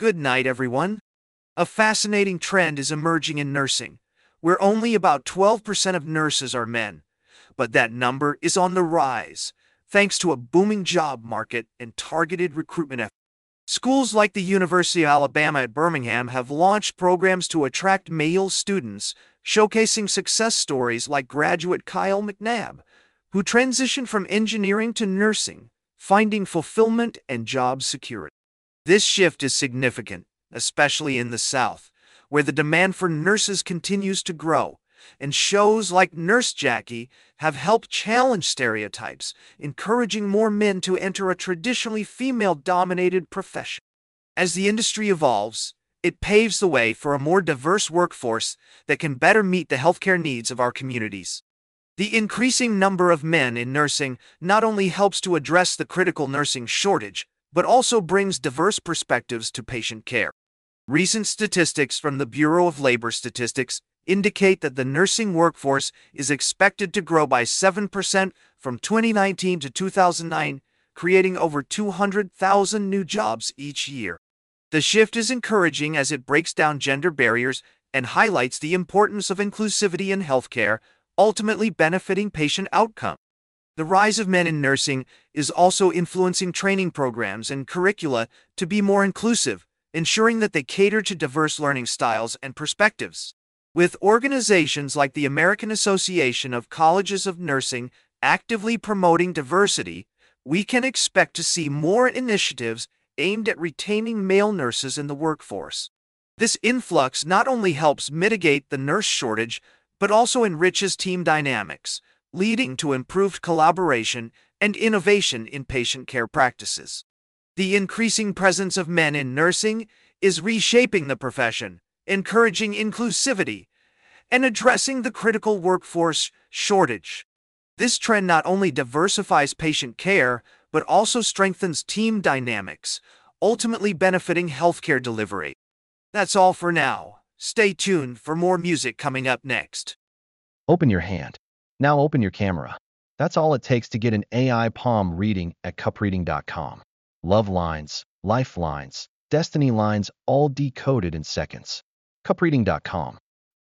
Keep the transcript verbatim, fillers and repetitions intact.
Good night, everyone. A fascinating trend is emerging in nursing, where only about twelve percent of nurses are men. But that number is on the rise, thanks to a booming job market and targeted recruitment efforts. Schools like the University of Alabama at Birmingham have launched programs to attract male students, showcasing success stories like graduate Kyle McNabb, who transitioned from engineering to nursing, finding fulfillment and job security. This shift is significant, especially in the South, where the demand for nurses continues to grow, and shows like Nurse Jackie have helped challenge stereotypes, encouraging more men to enter a traditionally female-dominated profession. As the industry evolves, it paves the way for a more diverse workforce that can better meet the healthcare needs of our communities. The increasing number of men in nursing not only helps to address the critical nursing shortage, but also brings diverse perspectives to patient care. Recent statistics from the Bureau of Labor Statistics indicate that the nursing workforce is expected to grow by seven percent from twenty nineteen to two thousand nine, creating over two hundred thousand new jobs each year. The shift is encouraging as it breaks down gender barriers and highlights the importance of inclusivity in healthcare, ultimately benefiting patient outcomes. The rise of men in nursing is also influencing training programs and curricula to be more inclusive, ensuring that they cater to diverse learning styles and perspectives. With organizations like the American Association of Colleges of Nursing actively promoting diversity, we can expect to see more initiatives aimed at retaining male nurses in the workforce. This influx not only helps mitigate the nurse shortage, but also enriches team dynamics, leading to improved collaboration and innovation in patient care practices. The increasing presence of men in nursing is reshaping the profession, encouraging inclusivity, and addressing the critical workforce shortage. This trend not only diversifies patient care, but also strengthens team dynamics, ultimately benefiting healthcare delivery. That's all for now. Stay tuned for more music coming up next. Open your hand. Now open your camera. That's all it takes to get an A I palm reading at cup reading dot com. Love lines, lifelines, destiny lines, all decoded in seconds. cup reading dot com.